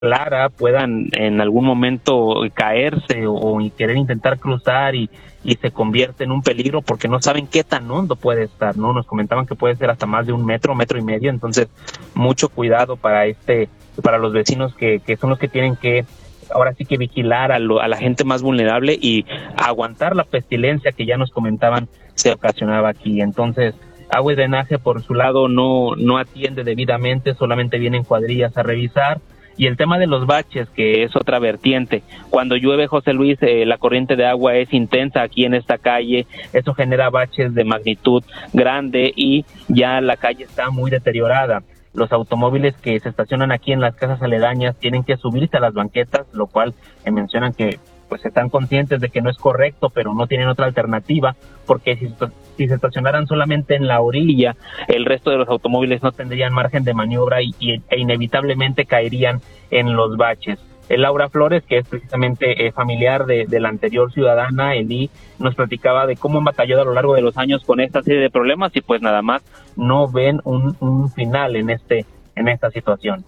clara puedan en algún momento caerse o querer intentar cruzar y se convierte en un peligro porque no saben qué tan hondo puede estar, ¿no? Nos comentaban que puede ser hasta más de 1 metro, 1,5 metros, entonces mucho cuidado para los vecinos que son los que tienen que ahora sí que vigilar a la gente más vulnerable y aguantar la pestilencia que ya nos comentaban se ocasionaba aquí. Entonces, Agua y Drenaje por su lado no atiende debidamente, solamente vienen cuadrillas a revisar. Y el tema de los baches, que es otra vertiente. Cuando llueve, José Luis, la corriente de agua es intensa aquí en esta calle, eso genera baches de magnitud grande y ya la calle está muy deteriorada. Los automóviles que se estacionan aquí en las casas aledañas tienen que subirse a las banquetas, lo cual mencionan que pues están conscientes de que no es correcto, pero no tienen otra alternativa, porque si se estacionaran solamente en la orilla, el resto de los automóviles no tendrían margen de maniobra e inevitablemente caerían en los baches. Laura Flores, que es precisamente familiar de la anterior ciudadana, Eli, nos platicaba de cómo han batallado a lo largo de los años con esta serie de problemas y pues nada más no ven un final en esta situación.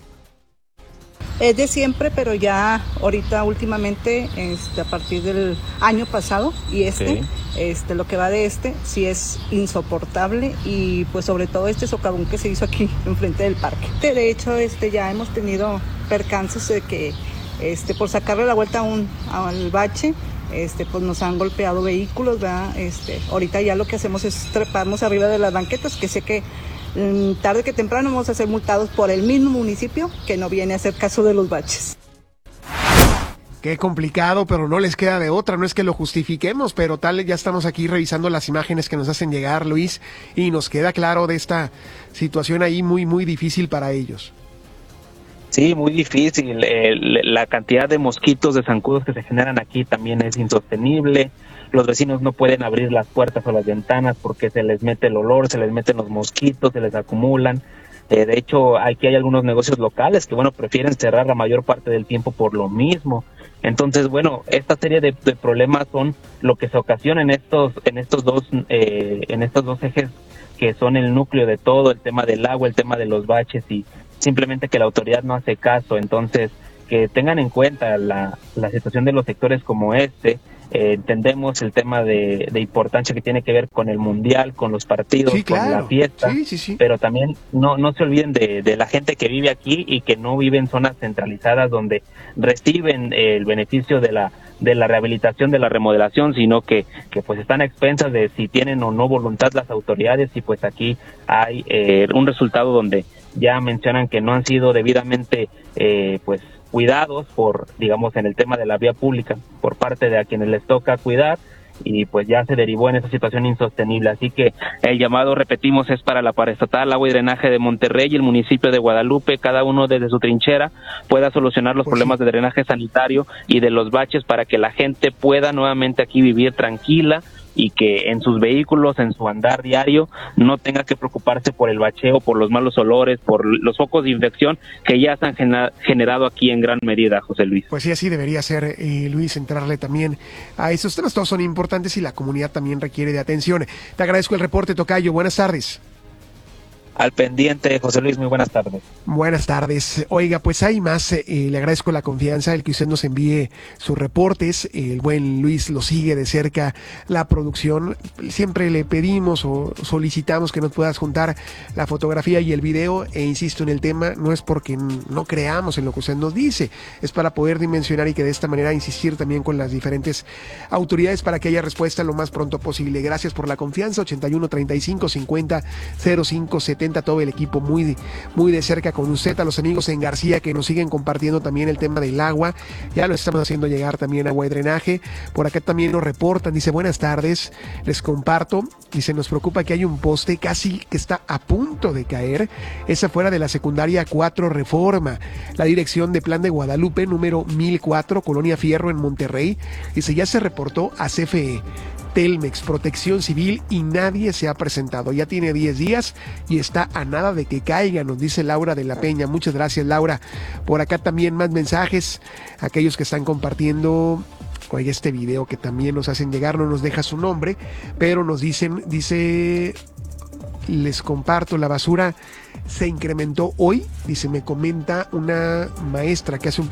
Es de siempre, pero ya ahorita últimamente, a partir del año pasado y lo que va de sí es insoportable y pues sobre todo este socavón que se hizo aquí enfrente del parque. De hecho, ya hemos tenido percances de que por sacarle la vuelta al bache, pues nos han golpeado vehículos, ¿verdad? Ahorita ya lo que hacemos es treparnos arriba de las banquetas, que sé que tarde que temprano vamos a ser multados por el mismo municipio que no viene a hacer caso de los baches. Qué complicado, pero no les queda de otra, no es que lo justifiquemos, pero tal, ya estamos aquí revisando las imágenes que nos hacen llegar, Luis, y nos queda claro de esta situación ahí muy, muy difícil para ellos. Sí, muy difícil. La cantidad de mosquitos, de zancudos que se generan aquí también es insostenible. Los vecinos no pueden abrir las puertas o las ventanas porque se les mete el olor, se les meten los mosquitos, se les acumulan. De hecho, aquí hay algunos negocios locales que, prefieren cerrar la mayor parte del tiempo por lo mismo. Entonces, esta serie de problemas son lo que se ocasiona en estos dos ejes que son el núcleo de todo, el tema del agua, el tema de los baches y simplemente que la autoridad no hace caso. Entonces, que tengan en cuenta la situación de los sectores como entendemos el tema de importancia que tiene que ver con el mundial, con los partidos, sí, claro, con la fiesta, sí. Pero también no se olviden de la gente que vive aquí y que no vive en zonas centralizadas donde reciben el beneficio de la rehabilitación, de la remodelación, sino que pues están a expensas de si tienen o no voluntad las autoridades y pues aquí hay un resultado donde ya mencionan que no han sido debidamente cuidados en el tema de la vía pública por parte de a quienes les toca cuidar y pues ya se derivó en esa situación insostenible. Así que el llamado, repetimos, es para la Paraestatal Agua y Drenaje de Monterrey y el municipio de Guadalupe, cada uno desde su trinchera pueda solucionar los problemas de drenaje sanitario y de los baches para que la gente pueda nuevamente aquí vivir tranquila y que en sus vehículos, en su andar diario, no tenga que preocuparse por el bacheo, por los malos olores, por los focos de infección que ya se han generado aquí en gran medida, José Luis. Pues sí, así debería ser, Luis, entrarle también a esos temas. Todos son importantes y la comunidad también requiere de atención. Te agradezco el reporte, tocayo. Buenas tardes. Al pendiente, José Luis, muy buenas tardes. Buenas tardes. Oiga, pues hay más, le agradezco la confianza, el que usted nos envíe sus reportes, el buen Luis lo sigue de cerca la producción, siempre le pedimos o solicitamos que nos puedas juntar la fotografía y el video, e insisto en el tema, no es porque no creamos en lo que usted nos dice, es para poder dimensionar y que de esta manera insistir también con las diferentes autoridades para que haya respuesta lo más pronto posible. Gracias por la confianza. 81 35 50 05 70, todo el equipo muy de cerca con usted, a los amigos en García que nos siguen compartiendo también el tema del agua, ya lo estamos haciendo llegar también Agua y Drenaje, por acá también nos reportan, dice buenas tardes, les comparto, dice nos preocupa que hay un poste casi que está a punto de caer, es afuera de la secundaria 4 Reforma, la dirección de Plan de Guadalupe número 1004, Colonia Fierro en Monterrey, dice ya se reportó a CFE, Telmex, Protección Civil y nadie se ha presentado. Ya tiene 10 días y está a nada de que caiga, nos dice Laura de la Peña. Muchas gracias, Laura. Por acá también más mensajes, aquellos que están compartiendo este video que también nos hacen llegar, no nos deja su nombre, pero nos dice les comparto, la basura se incrementó hoy, dice, me comenta una maestra que hace un